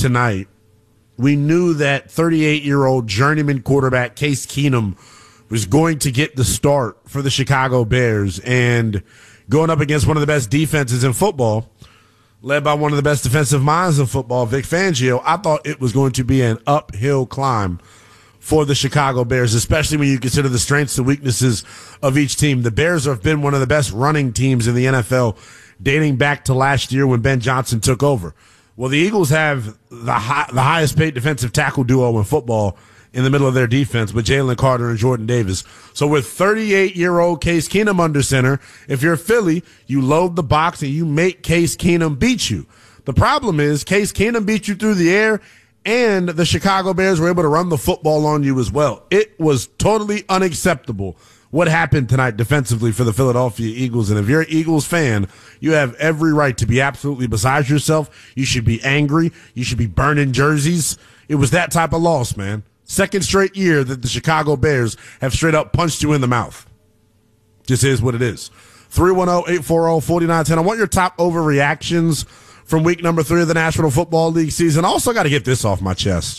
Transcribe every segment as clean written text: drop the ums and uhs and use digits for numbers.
tonight, we knew that 38-year-old journeyman quarterback Case Keenum was going to get the start for the Chicago Bears, and going up against one of the best defenses in football, led by one of the best defensive minds in football, Vic Fangio, I thought it was going to be an uphill climb for the Chicago Bears, especially when you consider the strengths and weaknesses of each team. The Bears have been one of the best running teams in the NFL dating back to last year when Ben Johnson took over. Well, the Eagles have the highest paid defensive tackle duo in football in the middle of their defense with Jalen Carter and Jordan Davis. So with 38-year-old Case Keenum under center, if you're Philly, you load the box and you make Case Keenum beat you. The problem is Case Keenum beat you through the air, and the Chicago Bears were able to run the football on you as well. It was totally unacceptable what happened tonight defensively for the Philadelphia Eagles. And if you're an Eagles fan, you have every right to be absolutely beside yourself. You should be angry. You should be burning jerseys. It was that type of loss, man. Second straight year that the Chicago Bears have straight up punched you in the mouth. Just is what it is. 310-840-4910. I want your top overreactions from week number 3 of the National Football League season. I also got to get this off my chest.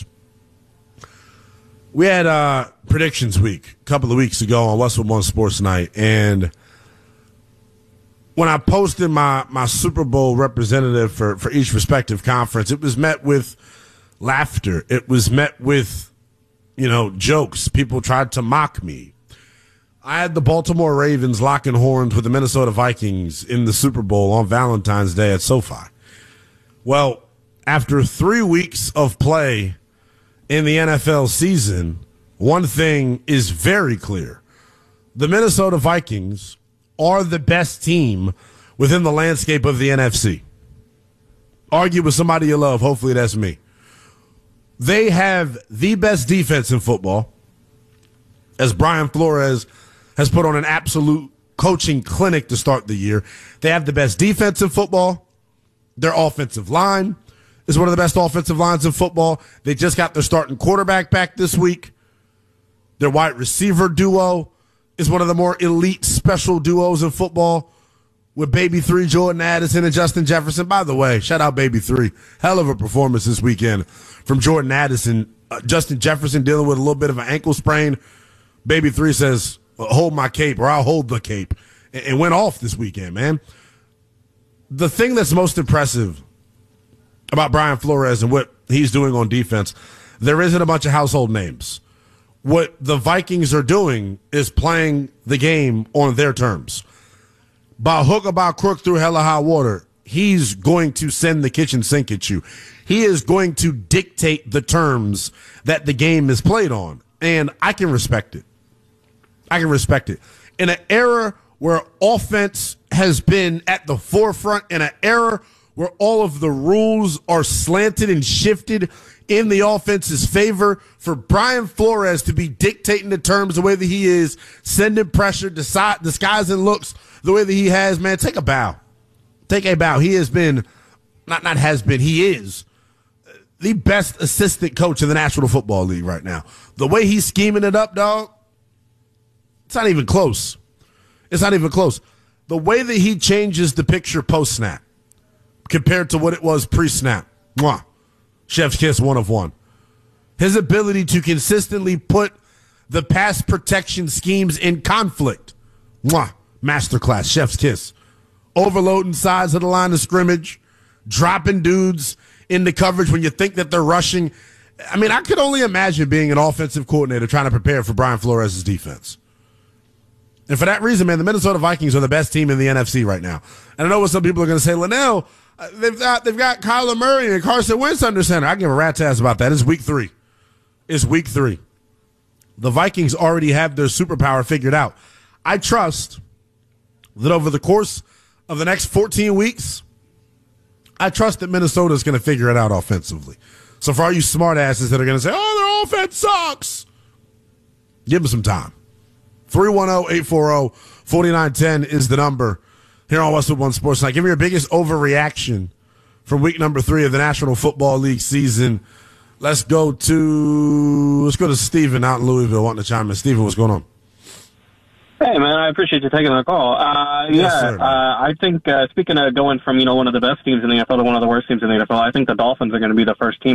We had predictions week a couple of weeks ago on Westwood One Sports Night, and when I posted my Super Bowl representative for each respective conference, it was met with laughter. It was met with, jokes. People tried to mock me. I had the Baltimore Ravens locking horns with the Minnesota Vikings in the Super Bowl on Valentine's Day at SoFi. Well, after 3 weeks of play in the NFL season, one thing is very clear. The Minnesota Vikings are the best team within the landscape of the NFC. Argue with somebody you love. Hopefully that's me. They have the best defense in football, as Brian Flores has put on an absolute coaching clinic to start the year. They have the best defense in football. Their offensive line is one of the best offensive lines in football. They just got their starting quarterback back this week. Their wide receiver duo is one of the more elite special duos in football with Baby 3, Jordan Addison, and Justin Jefferson. By the way, shout out Baby 3. Hell of a performance this weekend from Jordan Addison. Justin Jefferson dealing with a little bit of an ankle sprain. Baby 3 says, hold my cape, or I'll hold the cape, and went off this weekend, man. The thing that's most impressive about Brian Flores and what he's doing on defense, there isn't a bunch of household names. What the Vikings are doing is playing the game on their terms. By hook or by crook, through hell or high water, he's going to send the kitchen sink at you. He is going to dictate the terms that the game is played on. And I can respect it. I can respect it. In an era where offense has been at the forefront, in an era where all of the rules are slanted and shifted in the offense's favor, for Brian Flores to be dictating the terms the way that he is, sending pressure, disguising looks the way that he has, man, take a bow. Take a bow. He has been, he is the best assistant coach in the National Football League right now. The way he's scheming it up, dog, it's not even close. It's not even close. The way that he changes the picture post-snap compared to what it was pre-snap. Mwah. Chef's kiss, 1 of 1. His ability to consistently put the pass protection schemes in conflict. Mwah. Masterclass. Chef's kiss. Overloading sides of the line of scrimmage. Dropping dudes into coverage when you think that they're rushing. I mean, I could only imagine being an offensive coordinator trying to prepare for Brian Flores' defense. And for that reason, man, the Minnesota Vikings are the best team in the NFC right now. And I know what some people are going to say, Linnell, they've got Kyler Murray and Carson Wentz under center. I give a rat's ass about that. It's week 3. It's week 3. The Vikings already have their superpower figured out. I trust that over the course of the next 14 weeks, I trust that Minnesota is going to figure it out offensively. So for all you smart asses that are going to say, oh, their offense sucks, give them some time. 310-840-4910 is the number here on Westwood One Sports Night. Give me your biggest overreaction from week number 3 of the National Football League season. Let's go to Steven out in Louisville wanting to chime in. Steven, what's going on? Hey, man, I appreciate you taking the call. Sir, I think, speaking of going from, one of the best teams in the NFL to one of the worst teams in the NFL, I think the Dolphins are going to be the first team